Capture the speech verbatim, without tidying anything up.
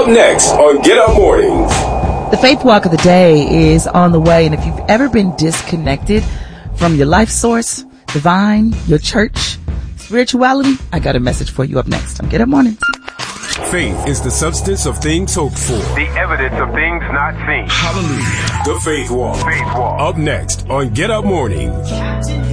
Up next on Get Up Mornings. The Faith Walk of the Day is on the way, and if you've ever been disconnected from your life source, divine, your church, spirituality, I got a message for you up next on Get Up Mornings. Faith is the substance of things hoped for, the evidence of things not seen. Hallelujah. The Faith Walk. Faith Walk. Up next on Get Up Mornings.